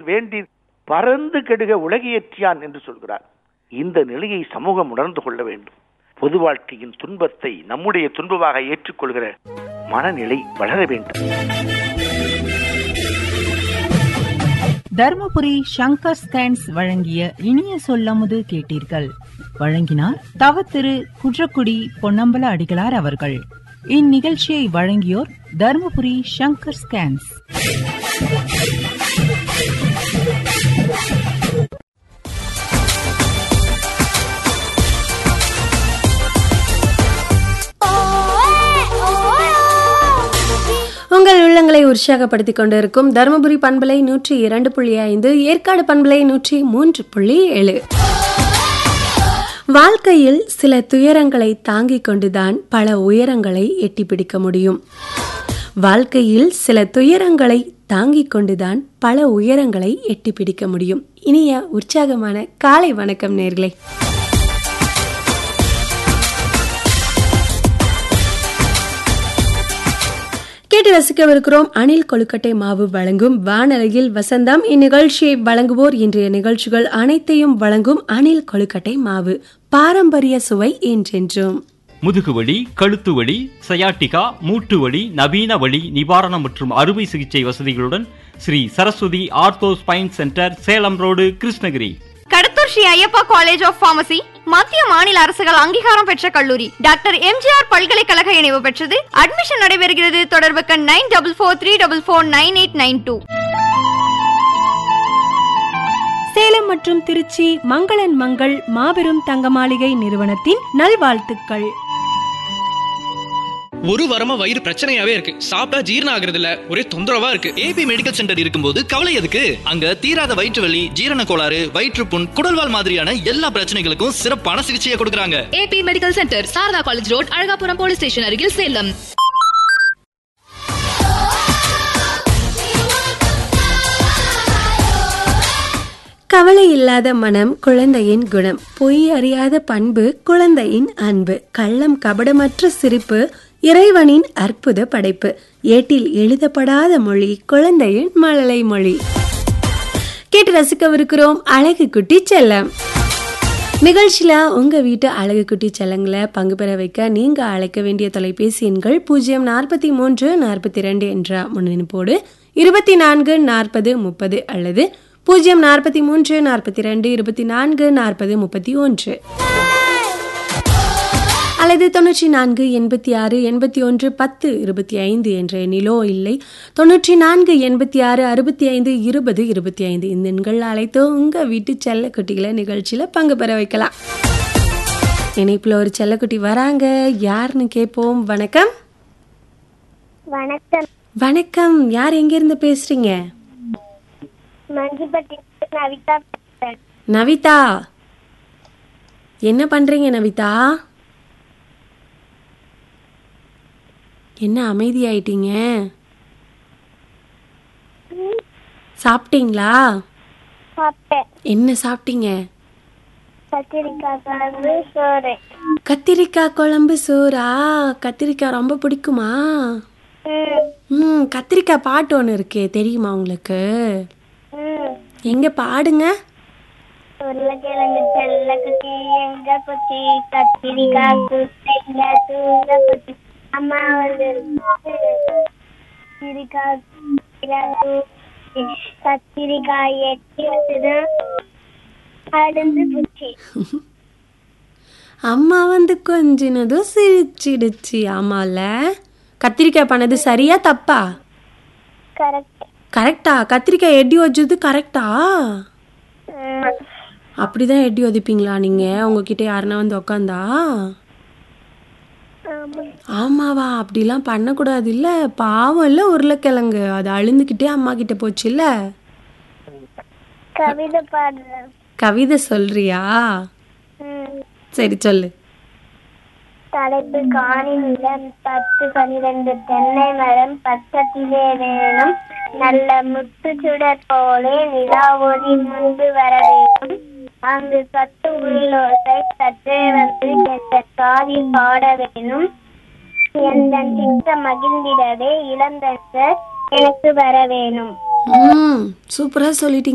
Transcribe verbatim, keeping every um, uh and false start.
வேண்டி பறந்து கெடுக உலகியற்றியான் என்று சொல்கிறார். இந்த நிலையை சமூகம் உணர்ந்து கொள்ள வேண்டும். பொது வாழ்க்கையின் துன்பத்தை நம்முடைய துன்பமாக ஏற்றுக்கொள்கிற மனநிலை வளர வேண்டும். தர்மபுரி சங்கர் ஸ்கேன்ஸ் வழங்கிய இனிய சொல்லமுது கேட்டீர்கள். வழங்கினார் தவ திரு குன்றக்குடி பொன்னம்பல அடிகளார் அவர்கள். இந்நிகழ்ச்சியை வழங்கியோர் தர்மபுரி சங்கர் ஸ்கேன்ஸ். உங்கள் உள்ளங்களை உற்சாகப்படுத்திக் கொண்டிருக்கும் தருமபுரி பண்பலை நூற்றி இரண்டு புள்ளி ஐந்து, ஏற்காடு பண்பலை நூற்றி மூன்று புள்ளி ஏழு. வாழ்க்கையில் சில துயரங்களை தாங்கிக் கொண்டுதான் பல உயரங்களை எட்டி பிடிக்க முடியும். வாழ்க்கையில் சில துயரங்களை தாங்கிக் கொண்டுதான் பல உயரங்களை எட்டி பிடிக்க முடியும். இனிய உற்சாகமான காலை வணக்கம் நேர்களே. கேட்டு ரசிக்கவிருக்கிறோம் அணில் கொழுக்கட்டை மாவு வழங்கும் வானலையில் வசந்தம். இந்நிகழ்ச்சியை வழங்குவோர் இன்றைய நிகழ்ச்சிகள் அனைத்தையும் வழங்கும் அணில் கொழுக்கட்டை மாவு. பாரம்பரிய சுவை என்றென்றும். முதுகுவலி, கழுத்து வலி, சயாட்டிகா, மூட்டு வலி, நவீன வலி நிவாரணம் மற்றும் அறுவை சிகிச்சை வசதிகளுடன் Sri Saraswati ortho spine centre, Salem road, Krishnagiri. Kadathur Sri Ayyappa college of pharmacy மத்திய மாநில அரசுகள் அங்கீகாரம் பெற்ற கல்லூரி. டாக்டர் எம்ஜிஆர் பல்கலைக்கழக இணைவு பெற்றது. அட்மிஷன் நடைபெறுகிறது. தொடர்புக்கு nine double four three double four nine eight nine two. Salem மற்றும் திருச்சி மங்களன் மங்கள் மாபெரும் தங்க மாளிகை நிறுவனத்தின் நல்வாழ்த்துக்கள். ஒரு வாரமா வயிறு பிரச்சனையாவே இருக்கு. சாப்பிட்டா ஜீரணம் ஆகுறது இல்ல, ஒரே தொந்தரவா இருக்கு. ஏபி மெடிக்கல் சென்டர் இருக்கும்போது கவலை எதுக்கு? அங்க தீராத வயிற்று வலி, ஜீரண கோளாறு, வயிற்றுப்புண், குடல்வால் மாதிரியான எல்லா பிரச்சனைகளுக்கும் சிறப்பான சிகிச்சையை கொடுக்கறாங்க. AB medical centre, Saradha college road, Alagapuram police station அருகில், சேலம். கவலை இல்லாத மனம் குழந்தையின் குணம், பொய் அறியாத பண்பு குழந்தையின் அன்பு, கள்ளம் கபடமற்ற சிரிப்பு இறைவனின் அற்புத படைப்பு, ஏட்டில் எழுதப்படாத மொழி குழந்தையின் மழலை மொழி. கேட்டு ரசிக்கவிருக்கிறோம் அழகு குட்டி செல்லம் நிகழ்ச்சியில. உங்க வீட்டு அழகு குட்டி செல்லங்களை பங்கு பெற வைக்க நீங்க அழைக்க வேண்டிய தொலைபேசி எண்கள் பூஜ்ஜியம் நாற்பத்தி மூன்று நாற்பத்தி இரண்டு என்ற முன்னிணைப்போடு இருபத்தி நான்கு நாற்பது முப்பது அல்லது பூஜ்ஜியம் நாற்பத்தி மூன்று நாற்பத்தி இரண்டு இருபத்தி நான்கு நாற்பது முப்பத்தி ஒன்று அல்லது தொன்னூற்றி நான்கு எண்பத்தி ஆறு எண்பத்தி ஒன்று பத்து இருபத்தி ஐந்து என்ற எண்ணிலோ இல்லை தொன்னூற்றி நான்கு எண்பத்தி ஆறு அறுபத்தி ஐந்து இருபது இருபத்தி ஐந்து இந்த எண்கள் அழைத்து உங்க வீட்டு செல்லக்குட்டிகளை நிகழ்ச்சியில பங்கு பெற வைக்கலாம். இணைப்புல ஒரு செல்லக்குட்டி வராங்க, யாருன்னு கேட்போம். வணக்கம். வணக்கம். வணக்கம், யார் எங்க இருந்து பேசுறீங்க? நவிதா. நவிதா, என்ன பண்றீங்க நவிதா? என்ன அமைதியாயிட்டீங்க? சாப்பிட்டீங்களா? என்ன சாப்பிட்டீங்க? கத்திரிக்காய் குழம்பு சோறு. கத்திரிக்காய் குழம்பு சோறா? கத்திரிக்காய் ரொம்ப பிடிக்குமா? ம், கத்திரிக்காய் பாட்டு ஒன்று இருக்கே, தெரியுமா உங்களுக்கு? எங்க பாடுங்க. உருளைக்கிழங்கு செல்ல குட்டி எங்க குட்டி, கத்திரிக்காய் குட்டைங்க தூங்க குட்டி, அம்மா வந்து கத்திரிக்காய் கத்திரிக்காய் எட்டி வச்சுதான் அழுந்து புச்சி. அம்மா வந்து கொஞ்சினதும் சிரிச்சிடுச்சு. ஆமால, கத்திரிக்காய் பண்ணது சரியா தப்பா? கரெக்ட். கரெக்டா? கத்திரிக்காய் எட்டி வச்சது கரெக்டா? அப்படிதான் எட்டி ஒதிப்பீங்களா நீங்க? உங்ககிட்ட யாருன்னா வந்து உக்காந்தா? ஆமாவா? அப்படிலாம் பண்ணக்கூடாது இல்ல, பாவம் இல்ல உருளைக்கிழங்கு, அது அழுந்துகிட்டே அம்மா கிட்ட போச்சு இல்ல. கவிதை பாடுறேன். கவிதை சொல்றியா? சரி சொல்லு. தலைப்பு காணி நிலம் பத்து பனிரெண்டு தென்னை மரம் பக்கத்திலே வேணும், நல்ல முத்து சுடர் போலே நிலா ஒளி முன்பு வர வேண்டும், அங்கு சத்து உள்ளோசை சற்றே வந்து என்ற காதில் பாட வேணும், எந்த சித்த மகிழ்ந்திடவே இளந்தன்ற எனக்கு வர வேணும். சூப்பரா சொல்லிட்டீங்க.